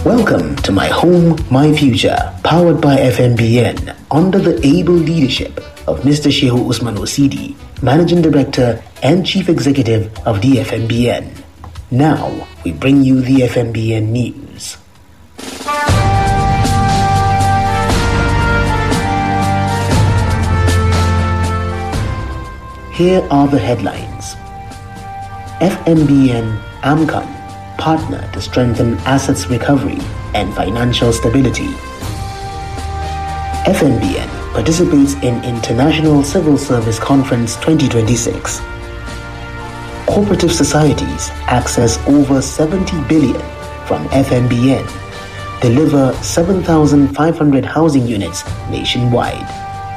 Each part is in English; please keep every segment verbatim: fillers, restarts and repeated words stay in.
Welcome to My Home, My Future, powered by F M B N, under the able leadership of Mister Shehu Usman Osidi, Managing Director and Chief Executive of the F M B N. Now, we bring you the F M B N News. Here are the headlines. F M B N AMCON partner to strengthen assets recovery and financial stability. F M B N participates in International Civil Service Conference twenty twenty-six. Cooperative societies access over seventy billion from F M B N, deliver seven thousand five hundred housing units nationwide.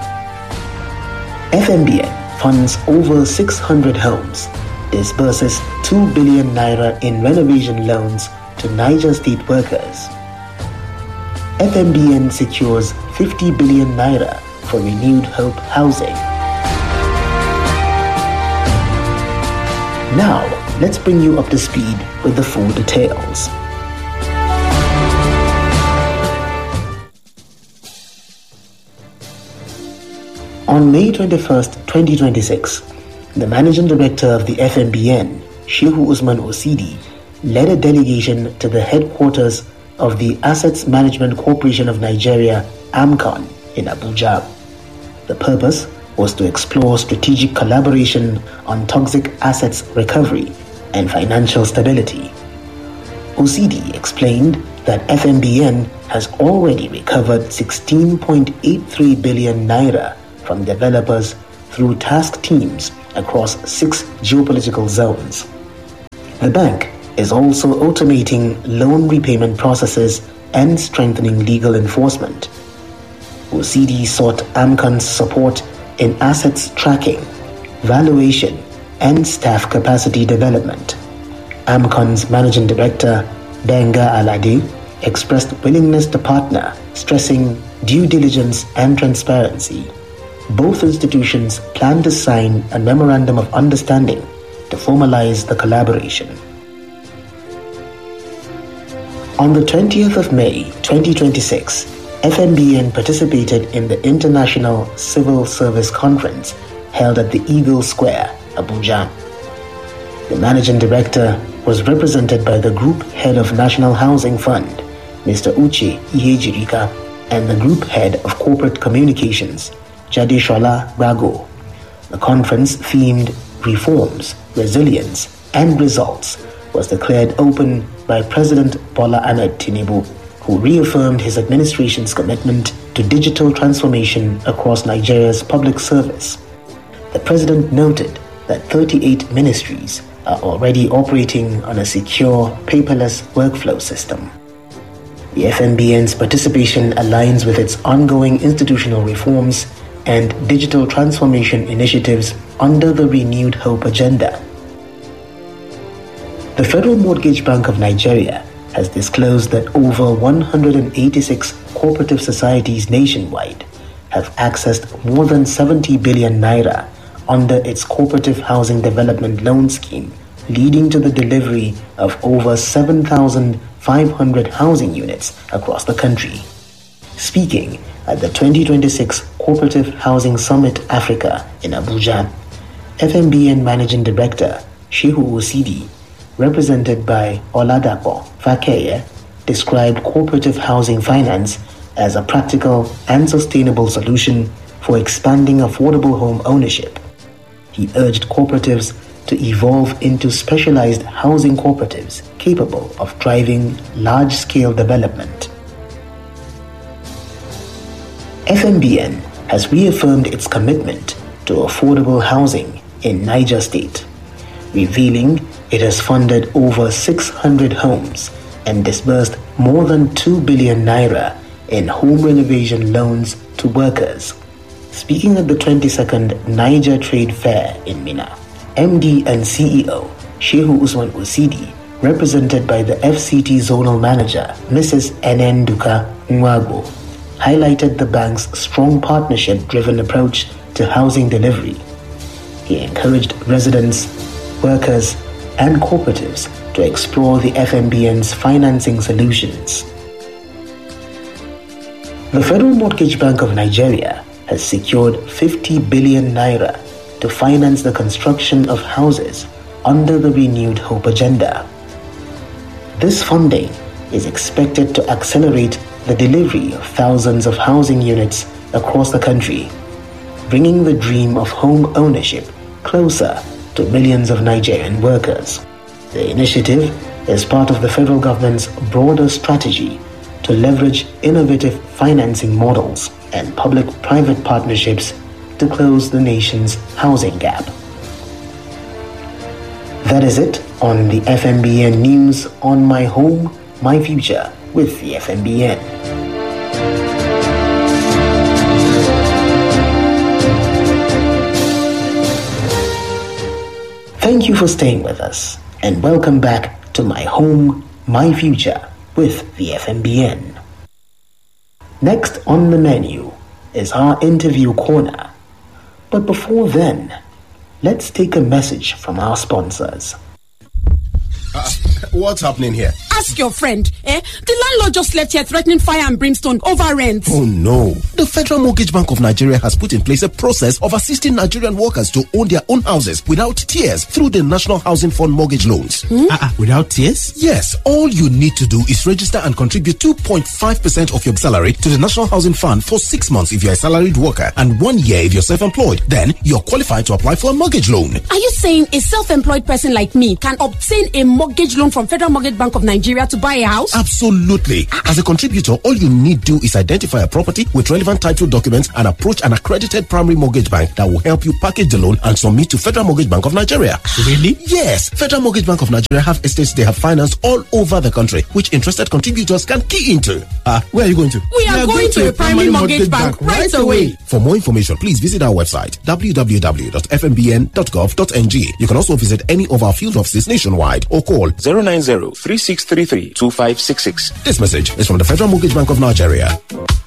F M B N funds over six hundred homes, disburses two billion naira in renovation loans to Niger State workers. F M B N secures fifty billion naira for Renewed Hope housing. Now, let's bring you up to speed with the full details. On May twenty-first, twenty twenty-six, the Managing Director of the F M B N, Shehu Usman Osidi, led a delegation to the headquarters of the Assets Management Corporation of Nigeria, AMCON, in Abuja. The purpose was to explore strategic collaboration on toxic assets recovery and financial stability. Osidi explained that F M B N has already recovered sixteen point eight three billion naira from developers through task teams across six geopolitical zones. The bank is also automating loan repayment processes and strengthening legal enforcement. Osidi sought AMCON's support in assets tracking, valuation, and staff capacity development. AMCON's Managing Director, Benga Alade, expressed willingness to partner, stressing due diligence and transparency. Both institutions plan to sign a memorandum of understanding to formalize the collaboration. On the twentieth of May, twenty twenty-six, F M B N participated in the International Civil Service Conference held at the Eagle Square, Abuja. The Managing Director was represented by the Group Head of National Housing Fund, Mister Uche Ihejirika, and the Group Head of Corporate Communications, Jadeshola Rago. The conference themed Reforms, Resilience, and Results was declared open by President Bola Ahmed Tinubu, who reaffirmed his administration's commitment to digital transformation across Nigeria's public service. The president noted that thirty-eight ministries are already operating on a secure, paperless workflow system. The F M B N's participation aligns with its ongoing institutional reforms and digital transformation initiatives under the Renewed Hope agenda. The Federal Mortgage Bank of Nigeria has disclosed that over one hundred eighty-six cooperative societies nationwide have accessed more than seventy billion naira under its Cooperative Housing Development Loan Scheme, leading to the delivery of over seven thousand five hundred housing units across the country. Speaking at the twenty twenty-six Cooperative Housing Summit Africa in Abuja, F M B N Managing Director Shehu Osidi, represented by Oladapo Fakeye, described cooperative housing finance as a practical and sustainable solution for expanding affordable home ownership. He urged cooperatives to evolve into specialized housing cooperatives capable of driving large-scale development. F M B N has reaffirmed its commitment to affordable housing in Niger State, revealing it has funded over six hundred homes and disbursed more than two billion naira in home renovation loans to workers. Speaking at the twenty-second Niger Trade Fair in Minna, M D and C E O Shehu Usman Osidi, represented by the F C T Zonal Manager Missus Enenduka Nwago, highlighted the bank's strong partnership-driven approach to housing delivery. He encouraged residents, workers, and cooperatives to explore the F M B N's financing solutions. The Federal Mortgage Bank of Nigeria has secured fifty billion naira to finance the construction of houses under the renewed Hope agenda. This funding is expected to accelerate the delivery of thousands of housing units across the country, bringing the dream of home ownership closer to millions of Nigerian workers. The initiative is part of the federal government's broader strategy to leverage innovative financing models and public-private partnerships to close the nation's housing gap. That is it on the F M B N News on My Home, My Future with the F M B N. Thank you for staying with us, and welcome back to My Home, My Future with the F M B N. Next on the menu is our interview corner. But before then, let's take a message from our sponsors. Uh, what's happening here? Ask your friend. Eh? The landlord just left here threatening fire and brimstone over rent. Oh no. The Federal Mortgage Bank of Nigeria has put in place a process of assisting Nigerian workers to own their own houses without tears through the National Housing Fund mortgage loans. Hmm? Uh-uh, without tears? Yes. All you need to do is register and contribute two point five percent of your salary to the National Housing Fund for six months if you're a salaried worker and one year if you're self-employed. Then you're qualified to apply for a mortgage loan. Are you saying a self-employed person like me can obtain a mortgage loan from Federal Mortgage Bank of Nigeria to buy a house? Absolutely. As a contributor, all you need to do is identify a property with relevant title documents and approach an accredited primary mortgage bank that will help you package the loan and submit to Federal Mortgage Bank of Nigeria. Really? Yes. Federal Mortgage Bank of Nigeria have estates they have financed all over the country, which interested contributors can key into. Ah, uh, where are you going to? We are, we are going, going to, to a primary mortgage, mortgage bank, bank right away. For more information, please visit our website w w w dot f m b n dot gov dot n g. You can also visit any of our field offices nationwide or call zero nine zero, three six three three, two five six six. This message is from the Federal Mortgage Bank of Nigeria.